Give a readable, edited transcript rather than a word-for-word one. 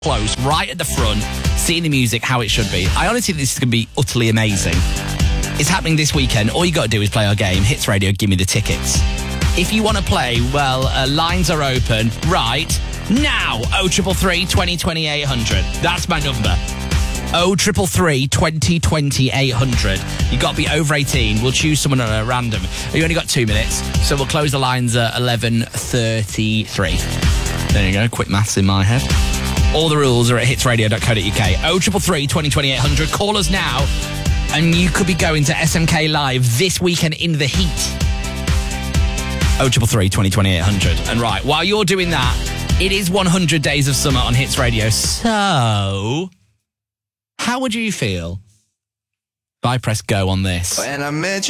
close, right at the front, seeing the music how it should be. I honestly think this is going to be utterly amazing. It's happening this weekend. All you got to do is play our game, Hits Radio, give me the tickets. If you want to play, well, lines are open right now. 0333 2020 800. That's my number. 0333 2020 800. You got to be over 18. We'll choose someone at random. You only got 2 minutes, so we'll close the lines at 11:33. There you go. Quick maths in my head. All the rules are at hitsradio.co.uk. 0333 2020 800. Call us now, and you could be going to SMK Live this weekend in the heat. 0333 2020 800. And right, while you're doing that, it is 100 Days of Summer on Hits Radio. So, how would you feel if I press go on this? When I met